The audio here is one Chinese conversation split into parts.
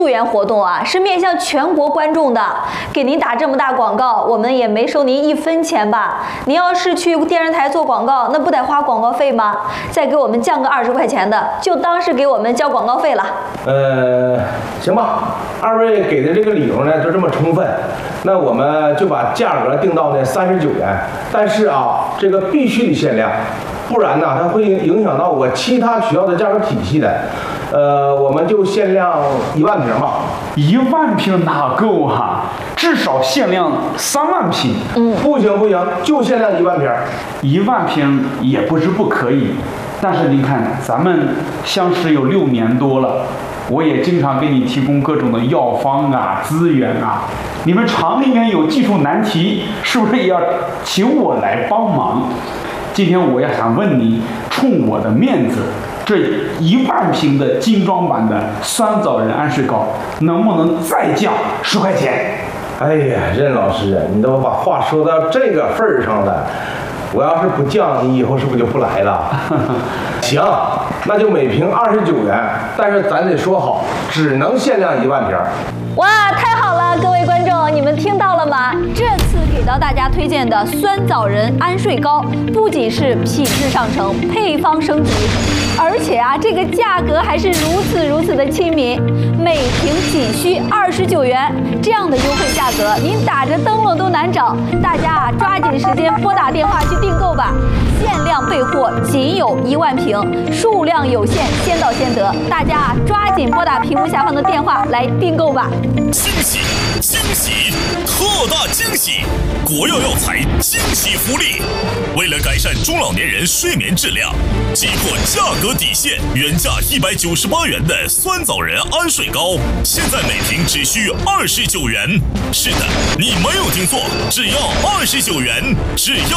助援活动啊，是面向全国观众的，给您打这么大广告，我们也没收您1分钱吧？您要是去电视台做广告，那不得花广告费吗？再给我们降个20块钱的，就当是给我们交广告费了。 行吧，二位给的这个理由呢就这么充分，那我们就把价格定到呢39元，但是啊，这个必须得限量，不然呢它会影响到我其他学校的价格体系的。我们就限量1万瓶吧。 1万瓶哪够啊？至少限量3万瓶。 不行，就限量1万瓶。 1万瓶也不是不可以，但是您看，咱们相识有6年多了，我也经常给你提供各种的药方啊、资源啊。你们厂里面有技术难题，是不是也要请我来帮忙？今天我也想问你，冲我的面子，这1万瓶的精装版的酸枣仁安睡膏，能不能再降10块钱？ 哎呀，任老师，你都把话说到这个份儿上了，我要是不降，你以后是不是就不来了？行，那就每瓶29元，但是咱得说好，只能限量1万瓶。 哇，太好了，各位观众，你们听到了吗？这次给到大家推荐的酸枣仁安睡膏，不仅是品质上乘，配方升级，而且啊，这个价格还是如此的亲民，每瓶仅需29元，这样的优惠价格，您打着灯笼都难找。大家啊，抓紧时间拨打电话去订购吧，限量备货，仅有1万瓶，数量有限，先到先得。大家啊，抓紧拨打屏幕下方的电话来订购吧。 惊喜，特大惊喜！国药药材惊喜福利，为了改善中老年人睡眠质量，击破价格底线，原价198元的酸枣仁安睡膏，现在每瓶只需29元。是的，你没有听错，只要29元，只要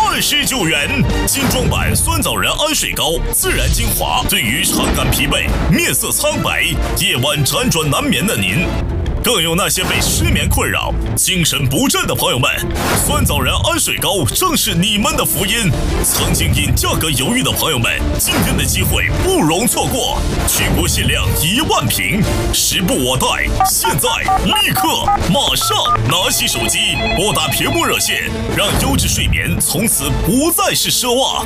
29元！精装版酸枣仁安睡膏，自然精华，对于常感疲惫、面色苍白、夜晚辗转难眠的您。更有那些被失眠困扰、精神不振的朋友们，酸枣仁安睡膏正是你们的福音。曾经因价格犹豫的朋友们，今天的机会不容错过，全国限量1万瓶，时不我待，现在立刻马上拿起手机，拨打屏幕热线，让优质睡眠从此不再是奢望。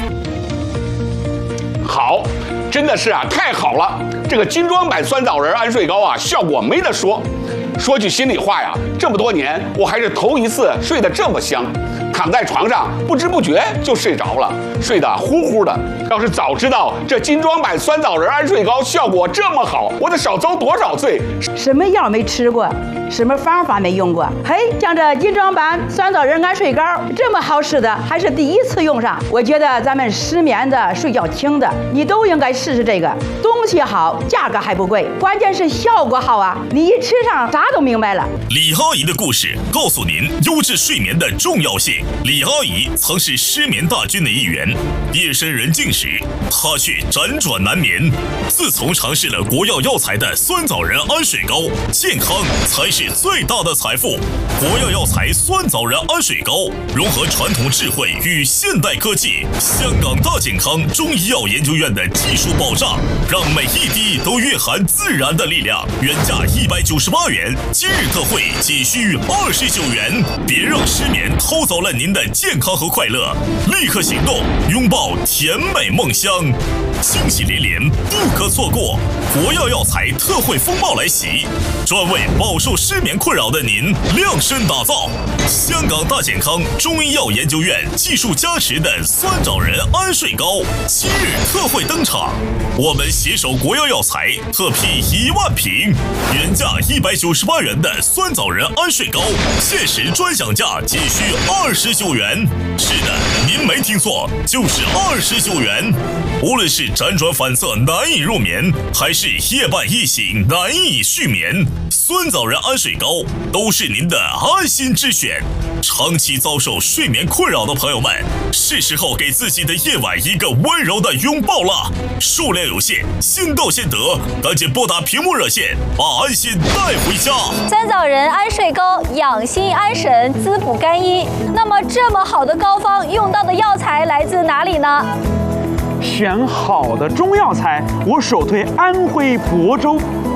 好，真的是啊，太好了！这个精装版酸枣仁安睡膏啊，效果没得说。说句心里话呀，这么多年我还是头一次睡得这么香，躺在床上不知不觉就睡着了，睡得呼呼的。要是早知道这精装版酸枣仁安睡膏效果这么好，我得少遭多少罪。 什么药没吃过，什么方法没用过，嘿，像这精装版酸枣仁安睡膏这么好使的，还是第一次用上。我觉得咱们失眠的、睡觉轻的，你都应该试试这个。东西好，价格还不贵，关键是效果好啊！你一吃上，啥都明白了。 李阿姨的故事告诉您优质睡眠的重要性。李阿姨曾是失眠大军的一员，夜深人静时，她却辗转难眠。自从尝试了国药药材的酸枣仁安睡膏，健康才是最大的财富。国药药材酸枣仁安睡膏融合传统智慧与现代科技，香港大健康中医药研究院的技术保障，让每一滴都蕴含自然的力量。原价198元，今日特惠仅需29元。别让失眠偷走了您的健康和快乐，立刻行动，拥抱甜美梦乡。惊喜连连，不可错过！国药药材特惠风暴来袭，专为饱受失眠困扰的您量身打造。香港大健康中医药研究院技术加持的酸枣仁安睡膏，今日特惠登场。我们携手国药药材特批1万瓶，原价198元的酸枣仁安睡膏，限时专享价仅需29元。是的，您没听错，就是29元。无论是辗转反侧难以入眠，还是夜半一醒难以续眠，酸枣仁安睡膏都是您的安心之选。长期遭受睡眠困扰的朋友们，是时候给自己的夜晚一个温柔的拥抱了。数量有限，先到先得，赶紧拨打屏幕热线，把安心带回家。 酸枣仁安睡膏养心安神，滋补肝阴。那么这么好的膏方用到的药材来自哪里呢？ 选好的中药材，我首推安徽亳州。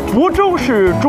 福州市中